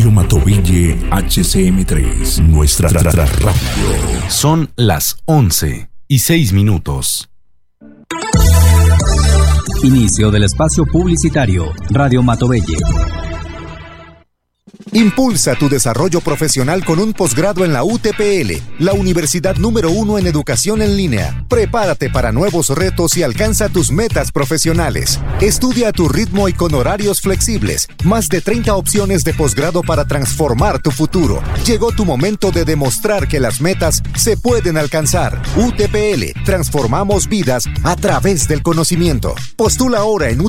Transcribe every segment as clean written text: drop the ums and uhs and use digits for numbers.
Radio Matovelle HCM3, nuestra radio. Son las 11:06. Inicio del espacio publicitario. Radio Matovelle. Impulsa tu desarrollo profesional con un posgrado en la UTPL, la universidad número 1 en educación en línea. Prepárate para nuevos retos y alcanza tus metas profesionales. Estudia a tu ritmo y con horarios flexibles. Más de 30 opciones de posgrado para transformar tu futuro. Llegó tu momento de demostrar que las metas se pueden alcanzar. UTPL, transformamos vidas a través del conocimiento. Postula ahora en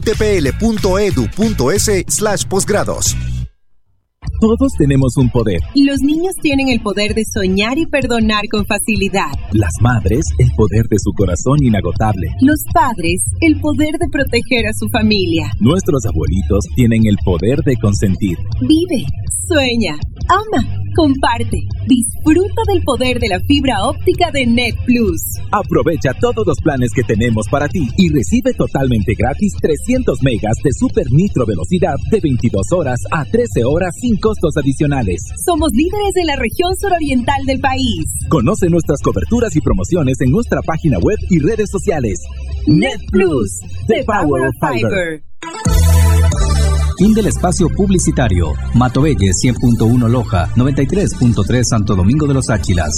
utpl.edu.es/posgrados. Todos tenemos un poder. Los niños tienen el poder de soñar y perdonar con facilidad. Las madres, el poder de su corazón inagotable. Los padres, el poder de proteger a su familia. Nuestros abuelitos tienen el poder de consentir. Vive, sueña, ama, comparte. Disfruta del poder de la fibra óptica de Net Plus. Aprovecha todos los planes que tenemos para ti y recibe totalmente gratis 300 megas de super nitro velocidad de 22 horas a 13 horas sin costos adicionales. Somos líderes en la región suroriental del país. Conoce nuestras coberturas y promociones en nuestra página web y redes sociales. Net Plus, the power of fiber. Fin del espacio publicitario. Matovelle 100.1 Loja, 93.3 Santo Domingo de los Áchilas.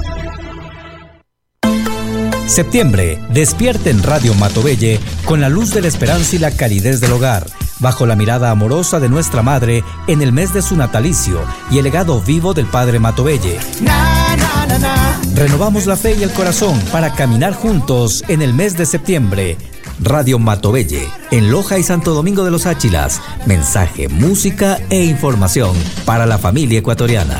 Septiembre, despierte en Radio Matovelle con la luz de la esperanza y la calidez del hogar, bajo la mirada amorosa de nuestra madre en el mes de su natalicio y el legado vivo del padre Matovelle. Renovamos la fe y el corazón para caminar juntos en el mes de septiembre. Radio Matovelle, en Loja y Santo Domingo de los Áchilas. Mensaje, música e información para la familia ecuatoriana.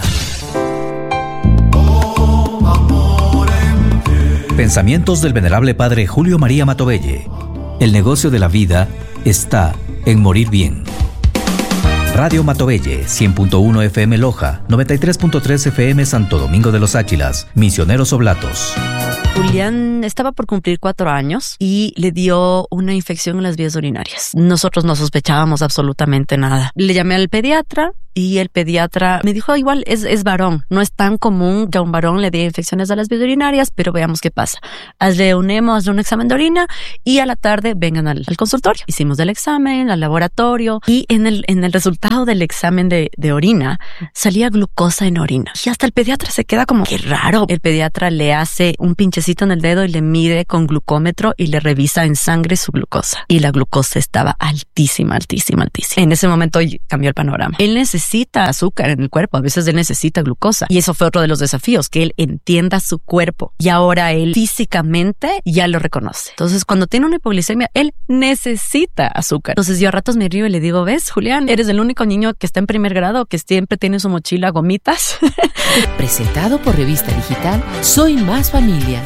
Pensamientos del venerable padre Julio María Matovelle. El negocio de la vida está en morir bien. Radio Matovelle, 100.1 FM Loja, 93.3 FM Santo Domingo de los Áchilas, Misioneros Oblatos. Julián estaba por cumplir 4 años y le dio una infección en las vías urinarias. Nosotros no sospechábamos absolutamente nada. Le llamé al pediatra y el pediatra me dijo, igual es varón, no es tan común que a un varón le dé infecciones a las vías urinarias, pero veamos qué pasa. Hazle un examen de orina y a la tarde vengan al consultorio. Hicimos el examen, al laboratorio y en el resultado del examen de orina salía glucosa en orina. Y hasta el pediatra se queda como, qué raro. El pediatra le hace un pinchecito en el dedo y le mide con glucómetro y le revisa en sangre su glucosa. Y la glucosa estaba altísima. En ese momento cambió el panorama. Él necesita azúcar en el cuerpo, a veces él necesita glucosa. Y eso fue otro de los desafíos, que él entienda su cuerpo. Y ahora él físicamente ya lo reconoce. Entonces, cuando tiene una hipoglicemia, él necesita azúcar. Entonces, yo a ratos me río y le digo, ¿ves, Julián? Eres el único niño que está en primer grado, que siempre tiene su mochila gomitas. Presentado por Revista Digital Soy Más Familia.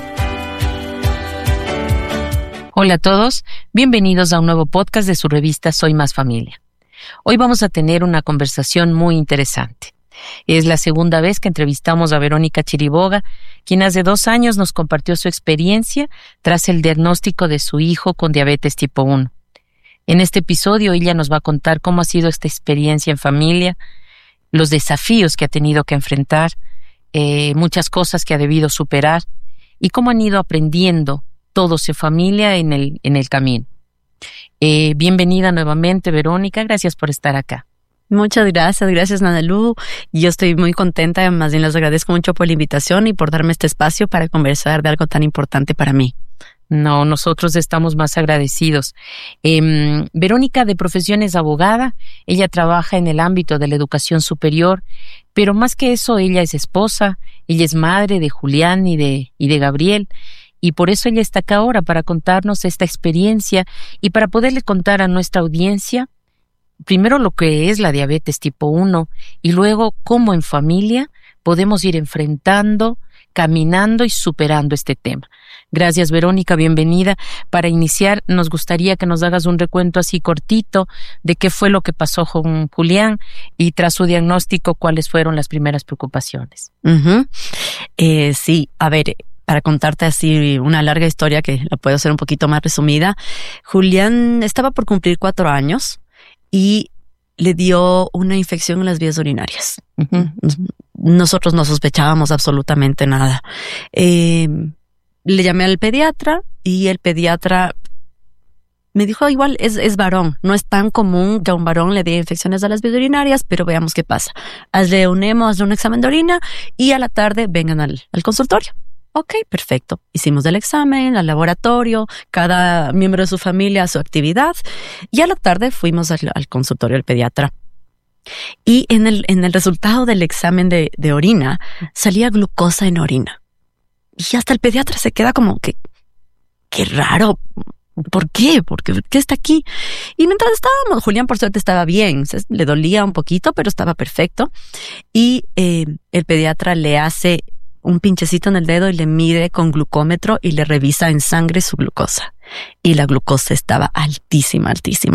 Hola a todos, bienvenidos a un nuevo podcast de su revista Soy Más Familia. Hoy vamos a tener una conversación muy interesante. Es la segunda vez que entrevistamos a Verónica Chiriboga, quien hace 2 años nos compartió su experiencia tras el diagnóstico de su hijo con diabetes tipo 1. En este episodio ella nos va a contar cómo ha sido esta experiencia en familia, los desafíos que ha tenido que enfrentar, muchas cosas que ha debido superar y cómo han ido aprendiendo todos en familia en el camino. Bienvenida nuevamente, Verónica, gracias por estar acá. Muchas gracias Nanalú. Yo estoy muy contenta, más bien les agradezco mucho por la invitación y por darme este espacio para conversar de algo tan importante para mí. No, nosotros estamos más agradecidos. Verónica de profesión es abogada, ella trabaja en el ámbito de la educación superior, pero más que eso ella es esposa, ella es madre de Julián y de Gabriel. Y por eso ella está acá ahora, para contarnos esta experiencia y para poderle contar a nuestra audiencia, primero lo que es la diabetes tipo 1 y luego cómo en familia podemos ir enfrentando, caminando y superando este tema. Gracias, Verónica, bienvenida. Para iniciar, nos gustaría que nos hagas un recuento así cortito de qué fue lo que pasó con Julián y tras su diagnóstico, cuáles fueron las primeras preocupaciones. Sí, a ver, para contarte así una larga historia que la puedo hacer un poquito más resumida, Julián estaba por cumplir 4 años y le dio una infección en las vías urinarias. Nosotros no sospechábamos absolutamente nada. Le llamé al pediatra y el pediatra me dijo, igual es varón, no es tan común que a un varón le dé infecciones a las vías urinarias, pero veamos qué pasa. Hazle un examen de orina y a la tarde vengan al consultorio. Ok, perfecto. Hicimos el examen al laboratorio, cada miembro de su familia a su actividad y a la tarde fuimos al consultorio del pediatra. Y en el resultado del examen de orina salía glucosa en orina. Y hasta el pediatra se queda como que, qué raro. ¿Por qué? ¿Qué está aquí? Y mientras estábamos, Julián por suerte estaba bien, le dolía un poquito, pero estaba perfecto. Y el pediatra le hace un pinchecito en el dedo y le mide con glucómetro y le revisa en sangre su glucosa. Y la glucosa estaba altísima.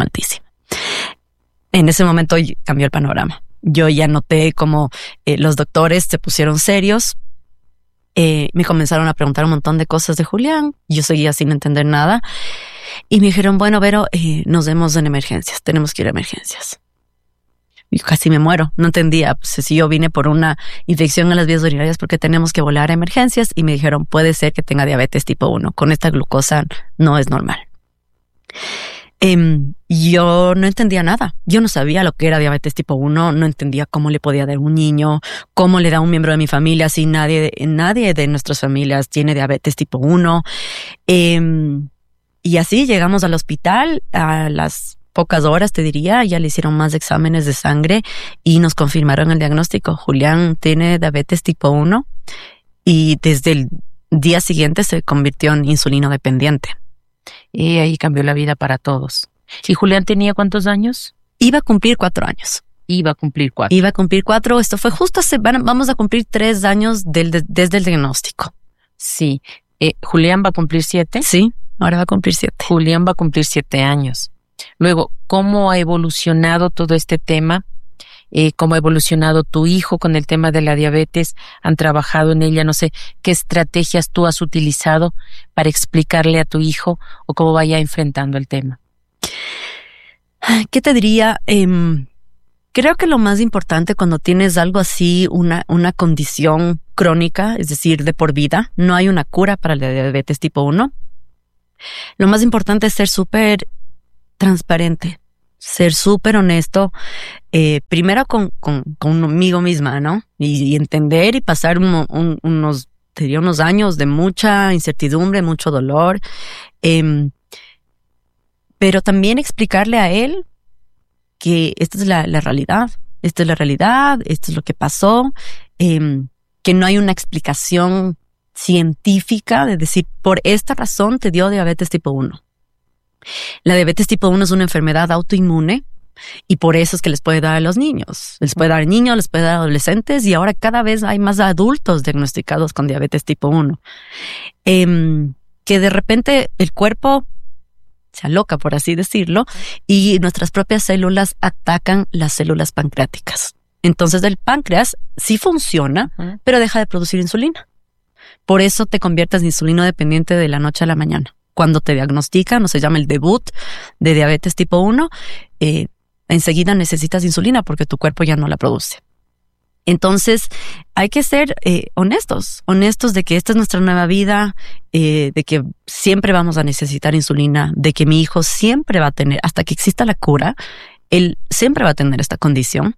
En ese momento cambió el panorama. Yo ya noté como los doctores se pusieron serios. Me comenzaron a preguntar un montón de cosas de Julián. Yo seguía sin entender nada. Y me dijeron, bueno, Vero, nos vemos en emergencias. Tenemos que ir a emergencias. Yo casi me muero. No entendía. Pues, si yo vine por una infección en las vías urinarias, ¿por qué tenemos que volar a emergencias? Y me dijeron, puede ser que tenga diabetes tipo 1. Con esta glucosa no es normal. Yo no entendía nada. Yo no sabía lo que era diabetes tipo 1. No entendía cómo le podía dar a un niño, cómo le da a un miembro de mi familia si nadie de nuestras familias tiene diabetes tipo 1. Y así llegamos al hospital a las pocas horas, te diría. Ya le hicieron más exámenes de sangre y nos confirmaron el diagnóstico. Julián tiene diabetes tipo 1 y desde el día siguiente se convirtió en insulino dependiente. Y ahí cambió la vida para todos. ¿Y Julián tenía cuántos años? Iba a cumplir 4 años. Iba a cumplir 4. Esto fue justo vamos a cumplir 3 años desde el diagnóstico. Sí. ¿Julián va a cumplir 7? Sí, ahora va a cumplir 7. Julián va a cumplir 7 años. Luego, ¿cómo ha evolucionado todo este tema? ¿Cómo ha evolucionado tu hijo con el tema de la diabetes? ¿Han trabajado en ella? No sé, ¿qué estrategias tú has utilizado para explicarle a tu hijo o cómo vaya enfrentando el tema? ¿Qué te diría? Creo que lo más importante cuando tienes algo así, una condición crónica, es decir, de por vida, no hay una cura para la diabetes tipo 1. Lo más importante es ser súper transparente, ser súper honesto, primero conmigo misma, ¿no? Y entender y pasar unos años de mucha incertidumbre, mucho dolor, pero también explicarle a él que esta es la realidad, esto es lo que pasó, que no hay una explicación científica de decir, por esta razón te dio diabetes tipo 1. La diabetes tipo 1 es una enfermedad autoinmune y por eso es que les puede dar a los niños. Les puede dar a niños, les puede dar a adolescentes y ahora cada vez hay más adultos diagnosticados con diabetes tipo 1. Que de repente el cuerpo se aloca, por así decirlo, y nuestras propias células atacan las células pancreáticas. Entonces el páncreas sí funciona, pero deja de producir insulina. Por eso te conviertes en insulino dependiente de la noche a la mañana. Cuando te diagnostican, o se llama el debut de diabetes tipo 1, enseguida necesitas insulina porque tu cuerpo ya no la produce. Entonces, hay que ser honestos de que esta es nuestra nueva vida, de que siempre vamos a necesitar insulina, de que mi hijo siempre va a tener, hasta que exista la cura, él siempre va a tener esta condición.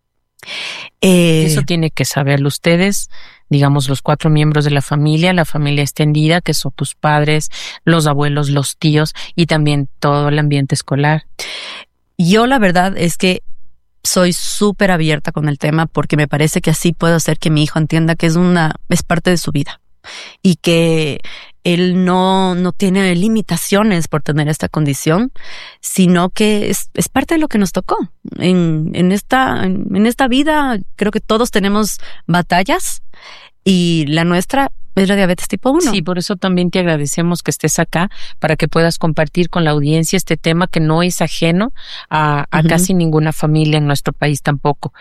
Eso tiene que saberlo ustedes, digamos los 4 miembros de la familia extendida, que son tus padres, los abuelos, los tíos y también todo el ambiente escolar. Yo la verdad es que soy súper abierta con el tema porque me parece que así puedo hacer que mi hijo entienda que es parte de su vida y que él no tiene limitaciones por tener esta condición, sino que es parte de lo que nos tocó. En esta vida creo que todos tenemos batallas y la nuestra es la diabetes tipo 1. Sí, por eso también te agradecemos que estés acá para que puedas compartir con la audiencia este tema que no es ajeno a casi ninguna familia en nuestro país tampoco.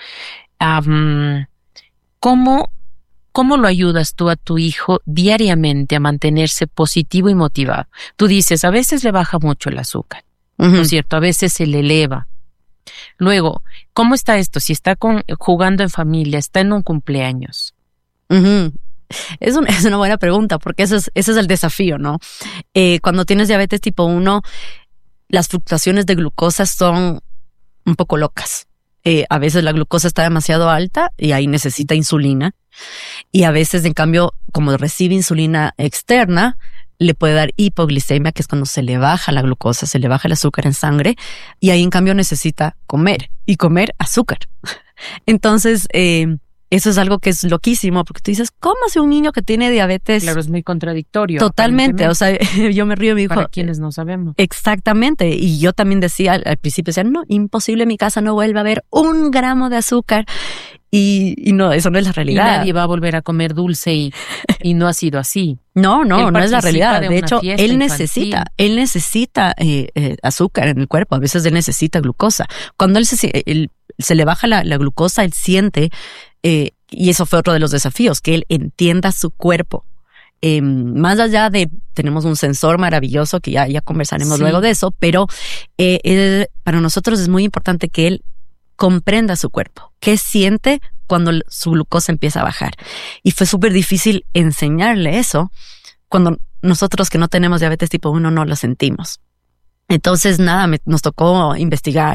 ¿Cómo lo ayudas tú a tu hijo diariamente a mantenerse positivo y motivado? Tú dices, a veces le baja mucho el azúcar, ¿no es cierto? A veces se le eleva. Luego, ¿cómo está esto? Si está jugando en familia, está en un cumpleaños. Uh-huh. Es una buena pregunta, porque ese es el desafío, ¿no? Cuando tienes diabetes tipo 1, las fluctuaciones de glucosa son un poco locas. A veces la glucosa está demasiado alta y ahí necesita insulina. Y a veces, en cambio, como recibe insulina externa, le puede dar hipoglicemia, que es cuando se le baja la glucosa, se le baja el azúcar en sangre. Y ahí, en cambio, necesita comer y comer azúcar. Entonces, eso es algo que es loquísimo, porque tú dices, ¿cómo hace un niño que tiene diabetes? Claro, es muy contradictorio. Totalmente, o sea, yo me río, mi hijo. Para quienes no sabemos. Exactamente, y yo también decía, al principio decía, no, imposible, en mi casa no vuelve a haber 1 gramo de azúcar, y no, eso no es la realidad. Y nadie va a volver a comer dulce y no ha sido así. No es la realidad. De hecho, él infantil. necesita azúcar en el cuerpo, a veces él necesita glucosa. Cuando él se le baja la glucosa, él siente, y eso fue otro de los desafíos, que él entienda su cuerpo. Más allá de, tenemos un sensor maravilloso que ya conversaremos luego de eso, pero para nosotros es muy importante que él comprenda su cuerpo, qué siente cuando su glucosa empieza a bajar. Y fue súper difícil enseñarle eso cuando nosotros que no tenemos diabetes tipo 1 no lo sentimos. Entonces, nos tocó investigar,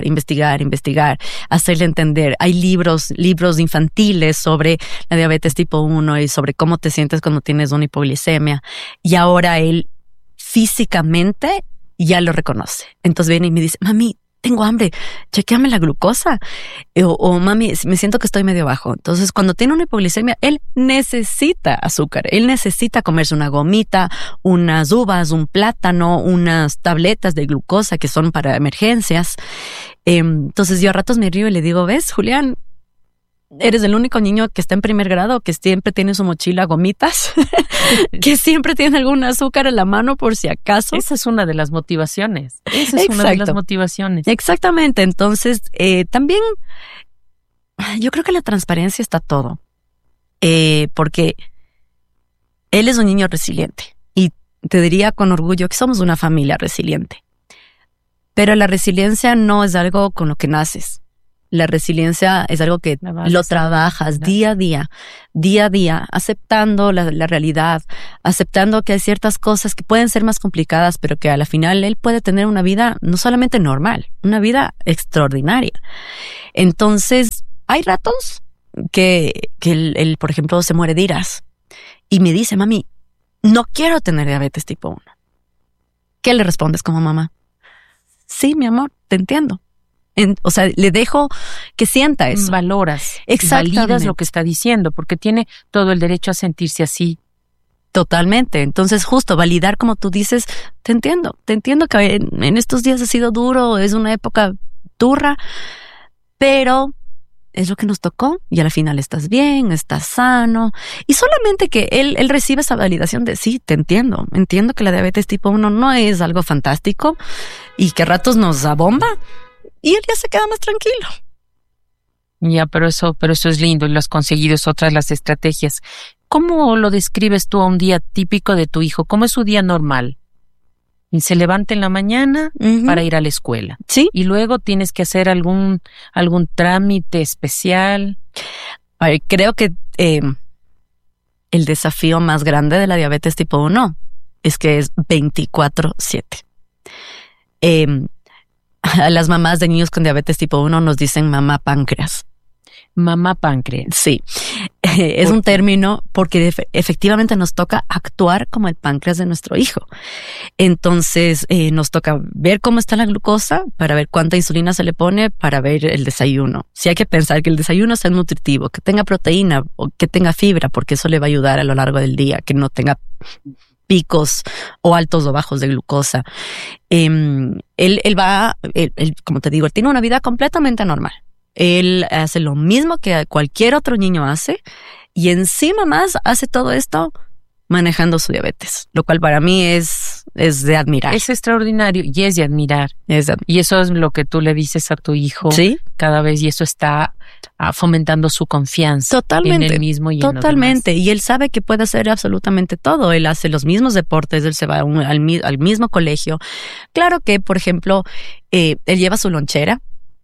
hacerle entender. Hay libros infantiles sobre la diabetes tipo 1 y sobre cómo te sientes cuando tienes una hipoglicemia. Y ahora él físicamente ya lo reconoce. Entonces viene y me dice, mami, tengo hambre, chequéame la glucosa. O mami, me siento que estoy medio bajo. Entonces, cuando tiene una hipoglicemia, él necesita azúcar. Él necesita comerse una gomita, unas uvas, un plátano, unas tabletas de glucosa que son para emergencias. Entonces, yo a ratos me río y le digo, ¿ves, Julián? Eres el único niño que está en primer grado que siempre tiene su mochila gomitas, que siempre tiene algún azúcar en la mano por si acaso. Esa es una de las motivaciones. Exactamente. Entonces, también yo creo que la transparencia está todo. Porque él es un niño resiliente y te diría con orgullo que somos una familia resiliente. Pero la resiliencia no es algo con lo que naces. La resiliencia es algo que lo trabajas día a día, aceptando la realidad, aceptando que hay ciertas cosas que pueden ser más complicadas, pero que a la final él puede tener una vida no solamente normal, una vida extraordinaria. Entonces, hay ratos que él, por ejemplo, se muere de iras y me dice, mami, no quiero tener diabetes tipo 1. ¿Qué le respondes como mamá? Sí, mi amor, te entiendo. O sea, le dejo que sienta eso. Valoras, validas lo que está diciendo, porque tiene todo el derecho a sentirse así. Totalmente. Entonces, justo validar, como tú dices, te entiendo que en estos días ha sido duro, es una época turra, pero es lo que nos tocó y al final estás bien, estás sano. Y solamente que él recibe esa validación de sí, te entiendo que la diabetes tipo 1 no es algo fantástico y que a ratos nos abomba. Y él ya se queda más tranquilo. Ya, pero eso es lindo y lo has conseguido, es otra de las estrategias. ¿Cómo lo describes tú a un día típico de tu hijo? ¿Cómo es su día normal? Y se levanta en la mañana para ir a la escuela. Sí. Y luego tienes que hacer algún trámite especial. A ver, creo que el desafío más grande de la diabetes tipo 1 es que es 24/7. A las mamás de niños con diabetes tipo 1 nos dicen mamá páncreas. Mamá páncreas. Sí. Es un término porque efectivamente nos toca actuar como el páncreas de nuestro hijo. Entonces, nos toca ver cómo está la glucosa para ver cuánta insulina se le pone para ver el desayuno. Si hay que pensar que el desayuno sea nutritivo, que tenga proteína o que tenga fibra, porque eso le va a ayudar a lo largo del día, que no tenga picos o altos o bajos de glucosa. Él como te digo, él tiene una vida completamente normal. Él hace lo mismo que cualquier otro niño hace y encima más hace todo esto manejando su diabetes, lo cual para mí es de admirar. Es extraordinario y es de admirar. Y eso es lo que tú le dices a tu hijo cada vez y eso está fomentando su confianza totalmente, en él mismo y totalmente. en los demás. Y él sabe que puede hacer absolutamente todo. Él hace los mismos deportes, él se va al mismo colegio. Claro que, por ejemplo, él lleva su lonchera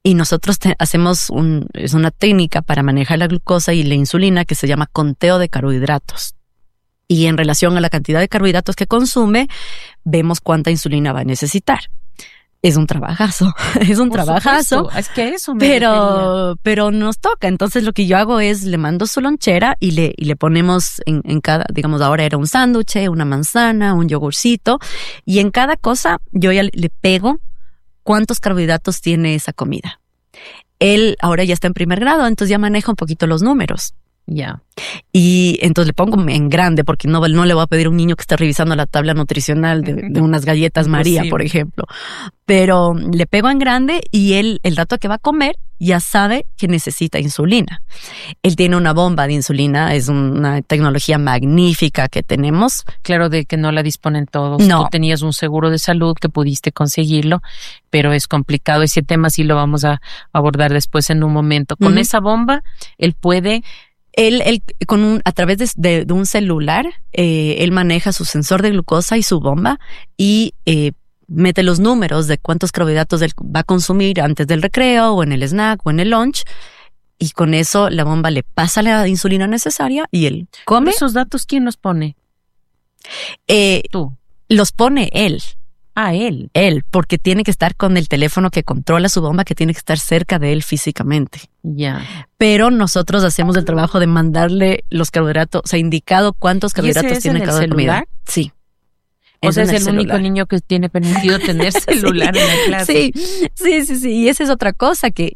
Y nosotros hacemos es una técnica para manejar la glucosa y la insulina que se llama conteo de carbohidratos. Y en relación a la cantidad de carbohidratos que consume, vemos cuánta insulina va a necesitar. Es un trabajazo, es un trabajazo. Es que eso pero nos toca. Entonces lo que yo hago es le mando su lonchera y le ponemos en cada, digamos, ahora era un sándwich, una manzana, un yogurcito, y en cada cosa yo ya le pego cuántos carbohidratos tiene esa comida. Él ahora ya está en primer grado, entonces ya maneja un poquito los números. Ya. Y entonces le pongo en grande porque no le voy a pedir a un niño que esté revisando la tabla nutricional de unas galletas María, por ejemplo. Pero le pego en grande y él, el rato que va a comer, ya sabe que necesita insulina. Él tiene una bomba de insulina, es una tecnología magnífica que tenemos. Claro, de que no la disponen todos. No. Tú tenías un seguro de salud que pudiste conseguirlo, pero es complicado. Ese tema sí lo vamos a abordar después en un momento. Con esa bomba, él puede... Él a través de un celular, él maneja su sensor de glucosa y su bomba y mete los números de cuántos carbohidratos él va a consumir antes del recreo o en el snack o en el lunch, y con eso la bomba le pasa la insulina necesaria y él come. ¿Pero esos datos quién los pone? Tú. Los pone él. Ah, él. Él, porque tiene que estar con el teléfono que controla su bomba, que tiene que estar cerca de él físicamente. Ya. Pero nosotros hacemos el trabajo de mandarle los carbohidratos, o sea, indicado cuántos carbohidratos tiene cada comida. Sí. O sea, es el único niño que tiene permitido tener celular en la clase. Sí. Y esa es otra cosa que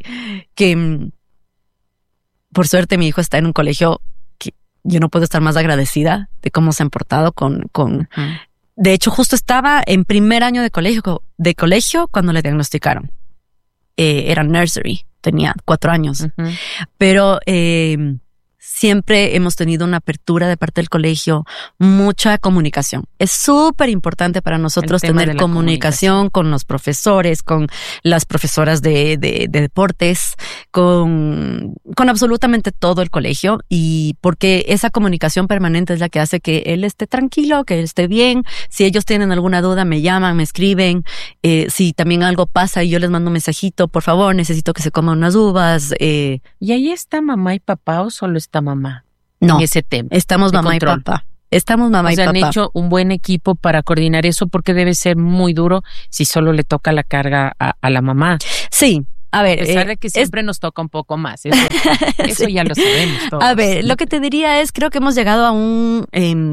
por suerte mi hijo está en un colegio que yo no puedo estar más agradecida de cómo se han portado con De hecho, justo estaba en primer año de colegio cuando le diagnosticaron. Era nursery, tenía 4 años. Pero siempre hemos tenido una apertura de parte del colegio, mucha comunicación. Es súper importante para nosotros tener comunicación con los profesores, con las profesoras de deportes, con absolutamente todo el colegio, y porque esa comunicación permanente es la que hace que él esté tranquilo, que él esté bien. Si ellos tienen alguna duda, me llaman, me escriben. Si también algo pasa y yo les mando un mensajito, por favor, necesito que se coman unas uvas. ¿Y ahí está mamá y papá o solo está mamá? No, en ese tema. Estamos mamá y papá. Estamos mamá y papá. Han hecho un buen equipo para coordinar eso, porque debe ser muy duro si solo le toca la carga a la mamá. Sí. A ver, a pesar de que siempre nos toca un poco más. Eso ya lo sabemos todos. A ver, lo que te diría es, creo que hemos llegado a un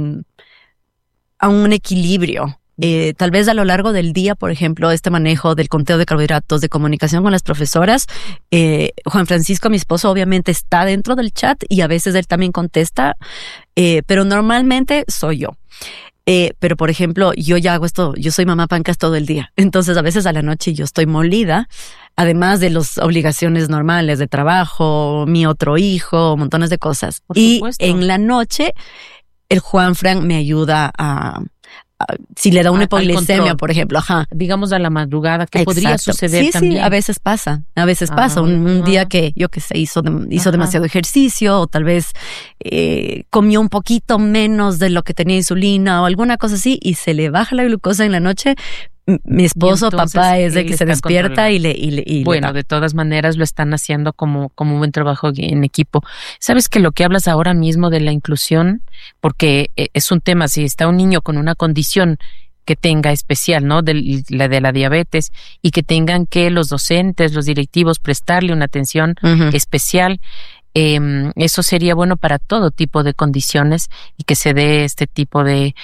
equilibrio. Tal vez a lo largo del día, por ejemplo, este manejo del conteo de carbohidratos, de comunicación con las profesoras, Juan Francisco, mi esposo, obviamente está dentro del chat y a veces él también contesta, pero normalmente soy yo. Pero por ejemplo, yo ya hago esto, yo soy mamá pancas todo el día, entonces a veces a la noche yo estoy molida, además de las obligaciones normales de trabajo, mi otro hijo, montones de cosas. Y en la noche el Juan Fran me ayuda si le da una hipoglicemia, por ejemplo, digamos a la madrugada, que podría suceder también. Sí, a veces pasa. Un día que, yo qué sé, hizo demasiado ejercicio, o tal vez comió un poquito menos de lo que tenía insulina o alguna cosa así, y se le baja la glucosa en la noche. Mi esposo, papá, es de que se despierta y bueno, de todas maneras lo están haciendo como un buen trabajo en equipo. Sabes que lo que hablas ahora mismo de la inclusión, porque es un tema, si está un niño con una condición que tenga especial, ¿no? De la diabetes, y que tengan que los docentes, los directivos prestarle una atención especial. Eso sería bueno para todo tipo de condiciones, y que se dé este tipo de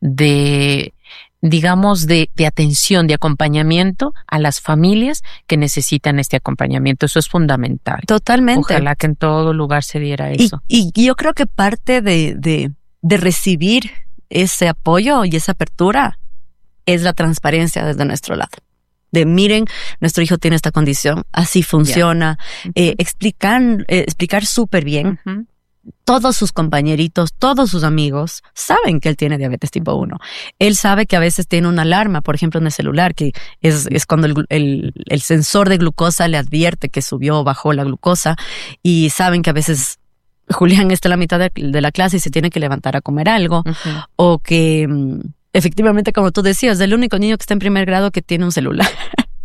digamos, de atención, de acompañamiento a las familias que necesitan este acompañamiento. Eso es fundamental. Totalmente. Ojalá que en todo lugar se diera eso. Y yo creo que parte de recibir ese apoyo y esa apertura es la transparencia desde nuestro lado. De miren, nuestro hijo tiene esta condición, así funciona. Explicar súper bien. Todos sus compañeritos, todos sus amigos saben que él tiene diabetes tipo 1. Él sabe que a veces tiene una alarma, por ejemplo, en el celular, que es cuando el sensor de glucosa le advierte que subió o bajó la glucosa, y saben que a veces Julián está a la mitad de la clase y se tiene que levantar a comer algo, o que efectivamente, como tú decías, es el único niño que está en primer grado que tiene un celular.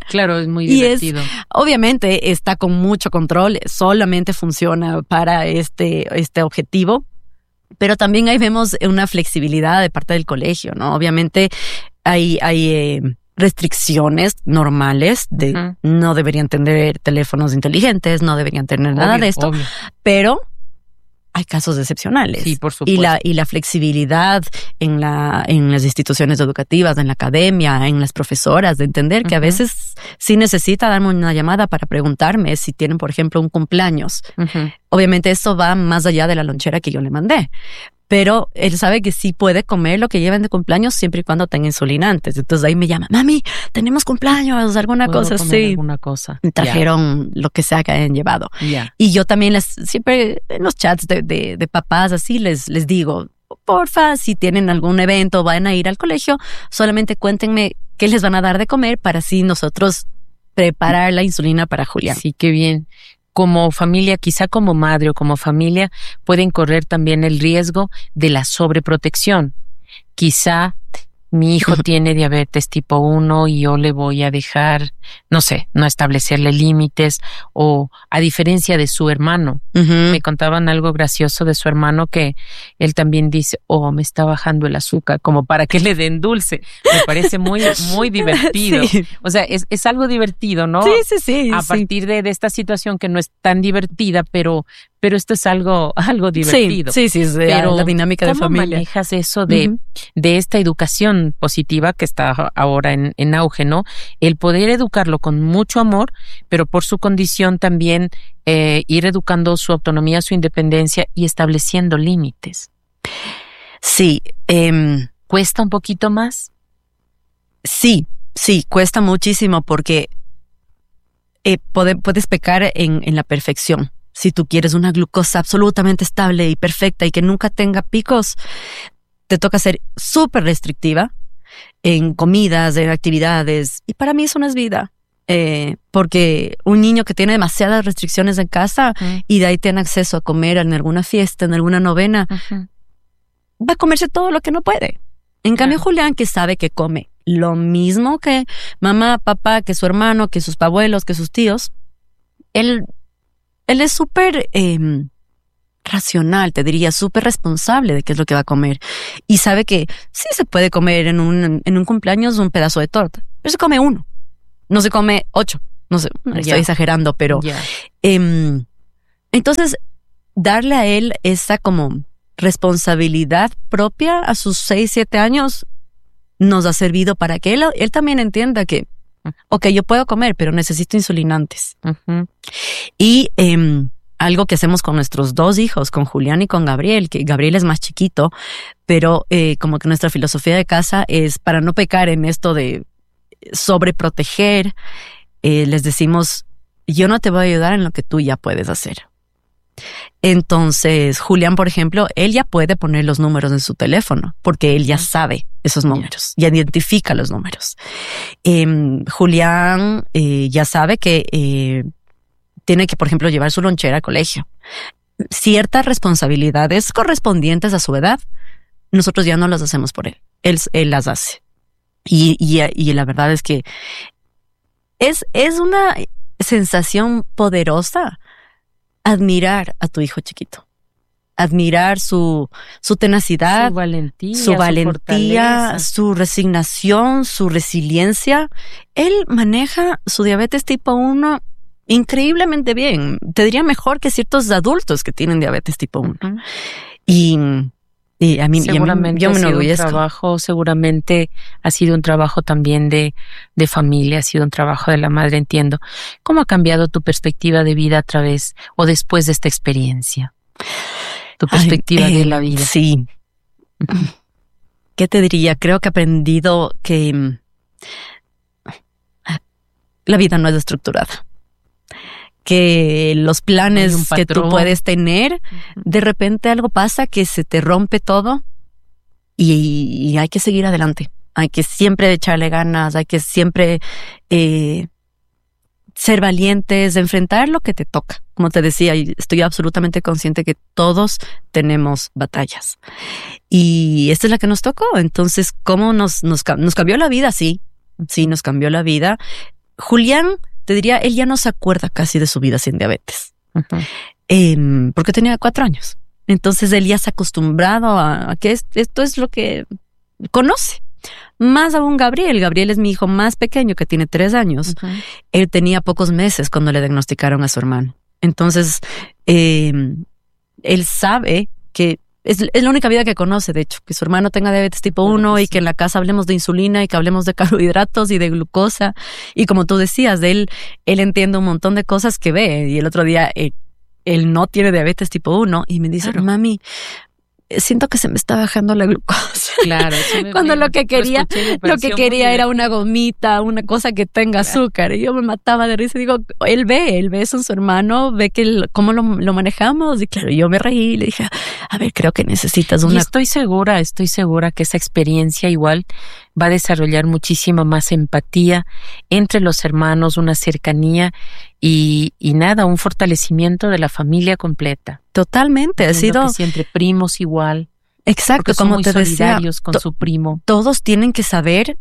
Claro, es muy divertido. Obviamente está con mucho control, solamente funciona para este objetivo, pero también ahí vemos una flexibilidad de parte del colegio, ¿no? Obviamente hay restricciones normales de no deberían tener teléfonos inteligentes, no deberían tener nada de esto, pero hay casos excepcionales. Sí, por supuesto. Y la flexibilidad en las instituciones educativas, en la academia, en las profesoras, de entender que a veces sí necesita darme una llamada para preguntarme si tienen, por ejemplo, un cumpleaños. Obviamente eso va más allá de la lonchera que yo le mandé. Pero él sabe que sí puede comer lo que lleven de cumpleaños siempre y cuando tenga insulinantes. Entonces ahí me llama, mami, tenemos cumpleaños, alguna cosa así. Alguna cosa. Trajeron lo que sea que hayan llevado. Y yo también siempre en los chats de papás así les digo, porfa, si tienen algún evento, van a ir al colegio, solamente cuéntenme qué les van a dar de comer para así nosotros preparar la insulina para Julián. Sí, qué bien. Como familia, quizá como madre o como familia, pueden correr también el riesgo de la sobreprotección. Quizá mi hijo tiene diabetes tipo 1 y yo le voy a dejar, no sé, no establecerle límites, o a diferencia de su hermano. Me contaban algo gracioso de su hermano, que él también dice, me está bajando el azúcar, como para que le den dulce. Me parece muy, muy divertido. Sí. O sea, es algo divertido, ¿no? Sí. A partir de esta situación que no es tan divertida, pero esto es algo divertido. Sí, es pero la dinámica de familia. ¿Cómo manejas eso de esta educación positiva que está ahora en auge, ¿no? El poder educarlo con mucho amor, pero por su condición también ir educando su autonomía, su independencia y estableciendo límites. Sí. ¿Cuesta un poquito más? Sí, cuesta muchísimo porque puedes pecar en la perfección. Si tú quieres una glucosa absolutamente estable y perfecta y que nunca tenga picos, te toca ser súper restrictiva en comidas, en actividades. Y para mí eso no es vida. Porque un niño que tiene demasiadas restricciones en casa y de ahí tiene acceso a comer en alguna fiesta, en alguna novena, va a comerse todo lo que no puede. En cambio, Julián, que sabe que come lo mismo que mamá, papá, que su hermano, que sus abuelos, que sus tíos, él es súper racional, te diría, súper responsable de qué es lo que va a comer. Y sabe que sí se puede comer en un cumpleaños un pedazo de torta, pero se come 1. No se come 8. No sé, estoy exagerando, pero... Entonces, darle a él esa como responsabilidad propia a sus 6, 7 años nos ha servido para que él también entienda que, yo puedo comer, pero necesito insulinantes. Y algo que hacemos con nuestros 2 hijos, con Julián y con Gabriel, que Gabriel es más chiquito, pero como que nuestra filosofía de casa es, para no pecar en esto de sobreproteger, les decimos, yo no te voy a ayudar en lo que tú ya puedes hacer. Entonces, Julián, por ejemplo, él ya puede poner los números en su teléfono porque él ya sabe esos números, ya identifica los números. Julián ya sabe que tiene que, por ejemplo, llevar su lonchera al colegio. Ciertas responsabilidades correspondientes a su edad, nosotros ya no las hacemos por él. Él las hace. Y la verdad es que es una sensación poderosa admirar a tu hijo chiquito, admirar su tenacidad, su valentía, su resignación, su resiliencia. Él maneja su diabetes tipo 1 increíblemente bien. Te diría mejor que ciertos adultos que tienen diabetes tipo 1. Y a mí, seguramente yo me enorgullezco. Seguramente ha sido un trabajo también de familia, ha sido un trabajo de la madre, entiendo. ¿Cómo ha cambiado tu perspectiva de vida a través o después de esta experiencia? Tu perspectiva de la vida. Sí. ¿Qué te diría? Creo que he aprendido que la vida no es estructurada. Que los planes que tú puedes tener, de repente algo pasa que se te rompe todo y hay que seguir adelante. Hay que siempre echarle ganas, hay que siempre ser valientes, enfrentar lo que te toca. Como te decía, estoy absolutamente consciente que todos tenemos batallas. Y esta es la que nos tocó. Entonces, ¿cómo nos cambió la vida? Sí, nos cambió la vida. Julián, te diría, él ya no se acuerda casi de su vida sin diabetes. Porque tenía 4 años. Entonces él ya se ha acostumbrado a que esto es lo que conoce. Más aún Gabriel es mi hijo más pequeño, que tiene 3 años. Él tenía pocos meses cuando le diagnosticaron a su hermano. Entonces, él sabe que es la única vida que conoce, de hecho, que su hermano tenga diabetes tipo 1 y que en la casa hablemos de insulina y que hablemos de carbohidratos y de glucosa. Y como tú decías, él entiende un montón de cosas que ve. Y el otro día él no tiene diabetes tipo 1 y me dice, mami, siento que se me está bajando la glucosa. Claro. Cuando lo que quería era una gomita, una cosa que tenga azúcar. Y yo me mataba de risa. Digo, él ve eso en su hermano, ve que cómo lo manejamos. Y claro, yo me reí y le dije, a ver, creo que necesitas una... Y estoy segura que esa experiencia igual va a desarrollar muchísima más empatía entre los hermanos, una cercanía y nada, un fortalecimiento de la familia completa. Totalmente, ha sido... Que sí, entre primos igual. Exacto, como te decía, solidarios con su primo. Todos tienen que saber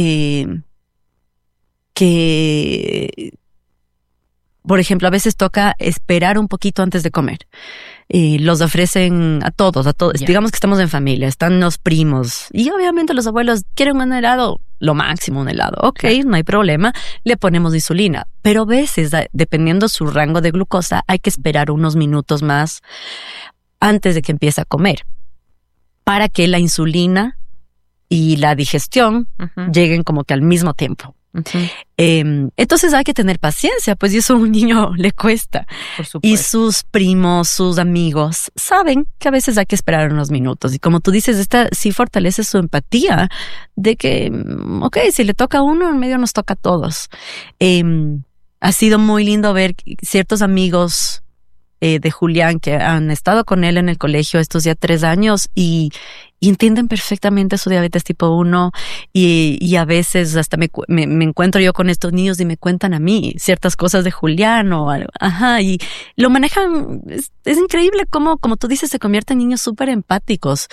que, por ejemplo, a veces toca esperar un poquito antes de comer. Los ofrecen a todos. Yeah. Digamos que estamos en familia, están los primos. Y obviamente los abuelos quieren un helado, lo máximo un helado. Ok, claro. No hay problema, le ponemos insulina. Pero a veces, dependiendo su rango de glucosa, hay que esperar unos minutos más antes de que empiece a comer, para que la insulina y la digestión lleguen como que al mismo tiempo. Entonces hay que tener paciencia, pues y eso a un niño le cuesta. Por supuesto. Y sus primos, sus amigos saben que a veces hay que esperar unos minutos. Y como tú dices, esta sí fortalece su empatía de que, ok, si le toca a uno, en medio nos toca a todos. Ha sido muy lindo ver ciertos amigos de Julián que han estado con él en el colegio estos ya 3 años y entienden perfectamente su diabetes tipo 1 y a veces hasta me encuentro yo con estos niños y me cuentan a mí ciertas cosas de Julián y lo manejan. Es increíble cómo, como tú dices, se convierten en niños súper empáticos,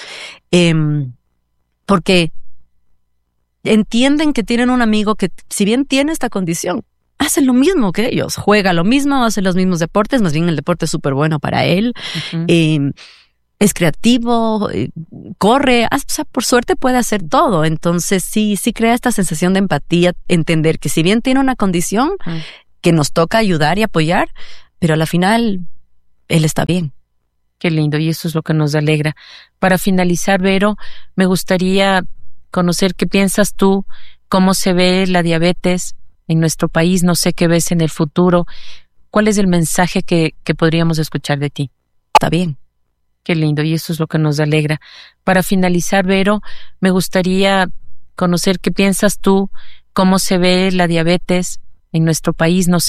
porque entienden que tienen un amigo que, si bien tiene esta condición, hace lo mismo que ellos, juega lo mismo, hace los mismos deportes, más bien el deporte es súper bueno para él, es creativo, corre, o sea, por suerte puede hacer todo. Entonces sí crea esta sensación de empatía, entender que si bien tiene una condición que nos toca ayudar y apoyar, pero a la final él está bien. Qué lindo, y eso es lo que nos alegra. Para finalizar, Vero, me gustaría conocer qué piensas tú, cómo se ve la diabetes en nuestro país, no sé qué ves en el futuro. ¿Cuál es el mensaje que podríamos escuchar de ti? Está bien. Qué lindo, y eso es lo que nos alegra. Para finalizar, Vero, me gustaría conocer qué piensas tú, cómo se ve la diabetes en nuestro país, no sé